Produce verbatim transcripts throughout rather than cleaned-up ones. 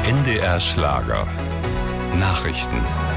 N D R Schlager. Nachrichten.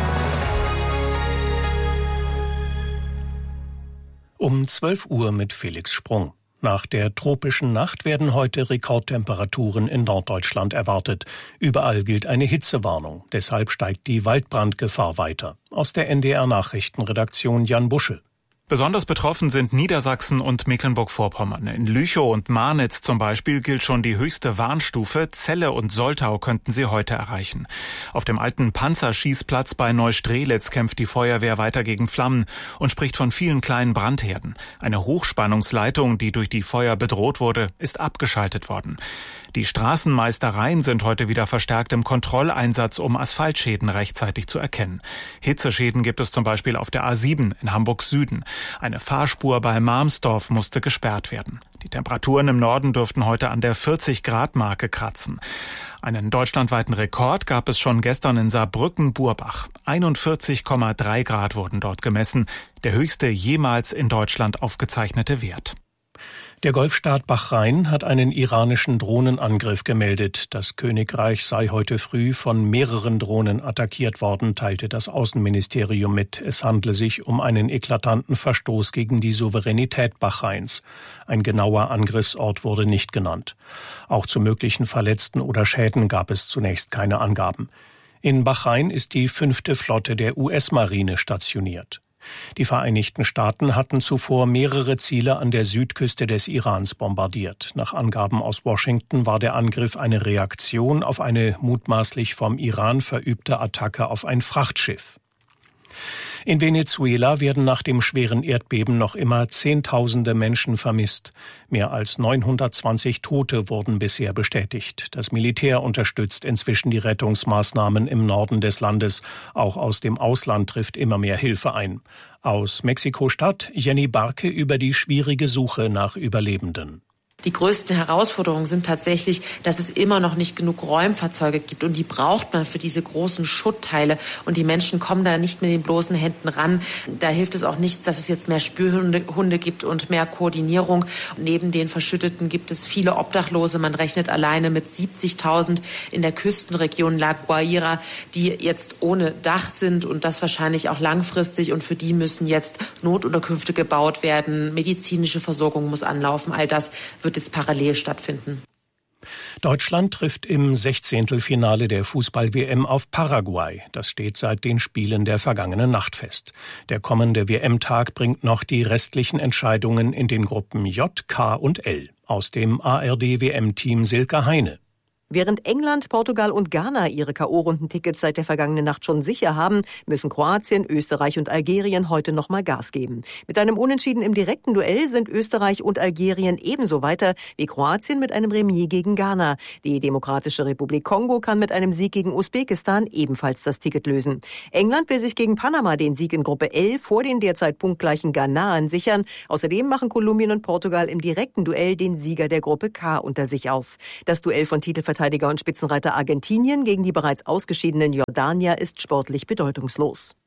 Um zwölf Uhr mit Felix Sprung. Nach der tropischen Nacht werden heute Rekordtemperaturen in Norddeutschland erwartet. Überall gilt eine Hitzewarnung. Deshalb steigt die Waldbrandgefahr weiter. Aus der N D R Nachrichtenredaktion Jan Busche. Besonders betroffen sind Niedersachsen und Mecklenburg-Vorpommern. In Lüchow und Marnitz zum Beispiel gilt schon die höchste Warnstufe. Celle und Soltau könnten sie heute erreichen. Auf dem alten Panzerschießplatz bei Neustrelitz kämpft die Feuerwehr weiter gegen Flammen und spricht von vielen kleinen Brandherden. Eine Hochspannungsleitung, die durch die Feuer bedroht wurde, ist abgeschaltet worden. Die Straßenmeistereien sind heute wieder verstärkt im Kontrolleinsatz, um Asphaltschäden rechtzeitig zu erkennen. Hitzeschäden gibt es zum Beispiel auf der A sieben in Hamburg Süden. Eine Fahrspur bei Marmsdorf musste gesperrt werden. Die Temperaturen im Norden dürften heute an der vierzig Grad Marke kratzen. Einen deutschlandweiten Rekord gab es schon gestern in Saarbrücken-Burbach. einundvierzig Komma drei Grad wurden dort gemessen, der höchste jemals in Deutschland aufgezeichnete Wert. Der Golfstaat Bahrain hat einen iranischen Drohnenangriff gemeldet. Das Königreich sei heute früh von mehreren Drohnen attackiert worden, teilte das Außenministerium mit. Es handle sich um einen eklatanten Verstoß gegen die Souveränität Bahrains. Ein genauer Angriffsort wurde nicht genannt. Auch zu möglichen Verletzten oder Schäden gab es zunächst keine Angaben. In Bahrain ist die fünfte Flotte der U S-Marine stationiert. Die Vereinigten Staaten hatten zuvor mehrere Ziele an der Südküste des Irans bombardiert. Nach Angaben aus Washington war der Angriff eine Reaktion auf eine mutmaßlich vom Iran verübte Attacke auf ein Frachtschiff. In Venezuela werden nach dem schweren Erdbeben noch immer Zehntausende Menschen vermisst. Mehr als neunhundertzwanzig Tote wurden bisher bestätigt. Das Militär unterstützt inzwischen die Rettungsmaßnahmen im Norden des Landes. Auch aus dem Ausland trifft immer mehr Hilfe ein. Aus Mexiko-Stadt Jenny Barke über die schwierige Suche nach Überlebenden. Die größten Herausforderungen sind tatsächlich, dass es immer noch nicht genug Räumfahrzeuge gibt und die braucht man für diese großen Schuttteile und die Menschen kommen da nicht mit den bloßen Händen ran. Da hilft es auch nichts, dass es jetzt mehr Spürhunde Hunde gibt und mehr Koordinierung. Neben den Verschütteten gibt es viele Obdachlose. Man rechnet alleine mit siebzigtausend in der Küstenregion La Guaira, die jetzt ohne Dach sind und das wahrscheinlich auch langfristig und für die müssen jetzt Notunterkünfte gebaut werden. Medizinische Versorgung muss anlaufen. All das wird jetzt parallel stattfinden. Deutschland trifft im Sechzehntelfinale der Fußball-W M auf Paraguay. Das steht seit den Spielen der vergangenen Nacht fest. Der kommende W M-Tag bringt noch die restlichen Entscheidungen in den Gruppen J, K und L. Aus dem A R D-W M-Team Silke Heine. Während England, Portugal und Ghana ihre K O-Rundentickets seit der vergangenen Nacht schon sicher haben, müssen Kroatien, Österreich und Algerien heute nochmal Gas geben. Mit einem Unentschieden im direkten Duell sind Österreich und Algerien ebenso weiter wie Kroatien mit einem Remis gegen Ghana. Die Demokratische Republik Kongo kann mit einem Sieg gegen Usbekistan ebenfalls das Ticket lösen. England will sich gegen Panama den Sieg in Gruppe L vor den derzeit punktgleichen Ghanaern sichern. Außerdem machen Kolumbien und Portugal im direkten Duell den Sieger der Gruppe K unter sich aus. Das Duell von Titelverteidiger Verteidiger und Spitzenreiter Argentinien gegen die bereits ausgeschiedenen Jordanier ist sportlich bedeutungslos.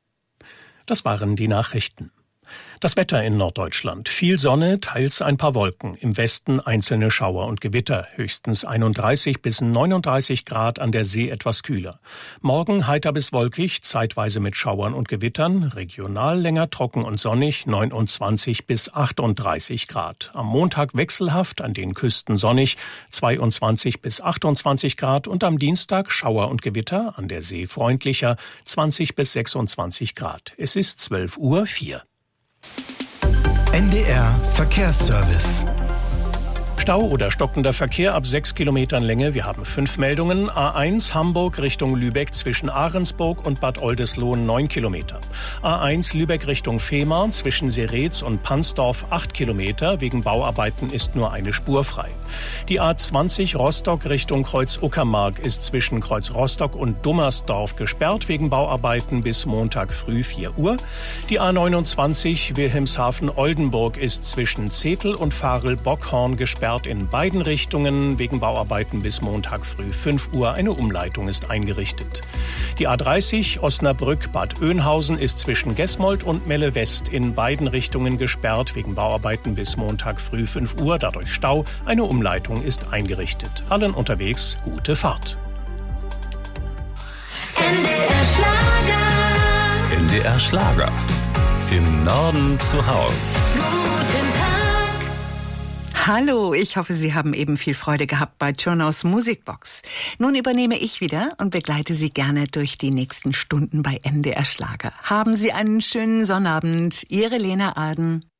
Das waren die Nachrichten. Das Wetter in Norddeutschland. Viel Sonne, teils ein paar Wolken. Im Westen einzelne Schauer und Gewitter. Höchstens einunddreißig bis neununddreißig Grad, an der See etwas kühler. Morgen heiter bis wolkig, zeitweise mit Schauern und Gewittern. Regional länger trocken und sonnig, neunundzwanzig bis achtunddreißig Grad. Am Montag wechselhaft, an den Küsten sonnig, zweiundzwanzig bis achtundzwanzig Grad. Und am Dienstag Schauer und Gewitter, an der See freundlicher, zwanzig bis sechsundzwanzig Grad. Es ist zwölf Uhr vier. N D R Verkehrsservice. Stau oder stockender Verkehr ab sechs Kilometern Länge. Wir haben fünf Meldungen. A eins Hamburg Richtung Lübeck zwischen Ahrensburg und Bad Oldesloe neun Kilometer. A eins Lübeck Richtung Fehmarn zwischen Seretz und Pansdorf acht Kilometer. Wegen Bauarbeiten ist nur eine Spur frei. Die A zwanzig Rostock Richtung Kreuz-Uckermark ist zwischen Kreuz-Rostock und Dummersdorf gesperrt wegen Bauarbeiten bis Montag früh vier Uhr. Die A neunundzwanzig Wilhelmshaven-Oldenburg ist zwischen Zetel und Farel-Bockhorn gesperrt in beiden Richtungen wegen Bauarbeiten bis Montag früh fünf Uhr. Eine Umleitung ist eingerichtet. Die A dreißig Osnabrück-Bad Oeynhausen ist zwischen Gesmold und Melle West in beiden Richtungen gesperrt wegen Bauarbeiten bis Montag früh fünf Uhr. Dadurch Stau. Eine Umleitung ist eingerichtet. Allen unterwegs gute Fahrt. N D R Schlager. N D R Schlager. Im Norden zu Haus. Guten Tag. Hallo, ich hoffe, Sie haben eben viel Freude gehabt bei Tschonos Musikbox. Nun übernehme ich wieder und begleite Sie gerne durch die nächsten Stunden bei N D R Schlager. Haben Sie einen schönen Sonnabend. Ihre Lena Aden.